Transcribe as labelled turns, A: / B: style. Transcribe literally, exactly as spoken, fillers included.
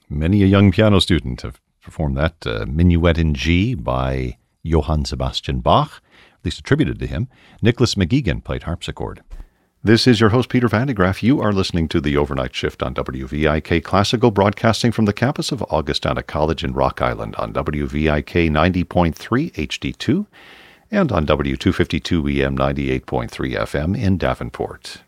A: Many a young piano student have performed that. Uh, Minuet in G by Johann Sebastian Bach, at least attributed to him. Nicholas McGeegan played harpsichord. This is your host, Peter Van de Graaff. You are listening to The Overnight Shift on W V I K Classical, broadcasting from the campus of Augustana College in Rock Island on W V I K ninety point three H D two and on W two fifty-two E M ninety-eight point three F M in Davenport.